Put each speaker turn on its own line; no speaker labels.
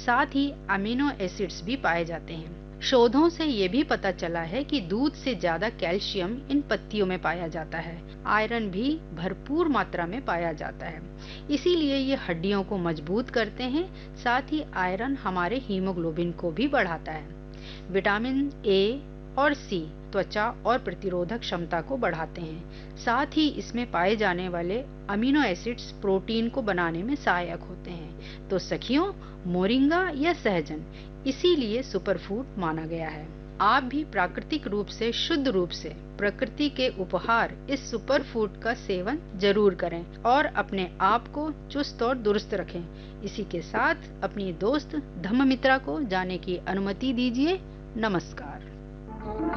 साथ ही amino acids भी पाए जाते हैं। शोधों से ये भी पता चला है कि दूध से ज्यादा कैल्शियम इन पत्तियों में पाया जाता है। आयरन भी भरपूर मात्रा में पाया जाता है, इसीलिए ये हड्डियों को मजबूत करते हैं। साथ ही आयरन हमारे हीमोग्लोबिन को भी बढ़ाता है। विटामिन ए और सी त्वचा और प्रतिरोधक क्षमता को बढ़ाते हैं। साथ ही इसमें पाए जाने वाले अमीनो एसिड्स प्रोटीन को बनाने में सहायक होते हैं। तो सखियों, मोरिंगा या सहजन इसीलिए सुपरफूड माना गया है। आप भी प्राकृतिक रूप से, शुद्ध रूप से प्रकृति के उपहार इस सुपरफूड का सेवन जरूर करें और अपने आप को चुस्त और दुरुस्त रखें। इसी के साथ अपनी दोस्त धम्ममित्रा को जाने की अनुमति दीजिए। नमस्कार।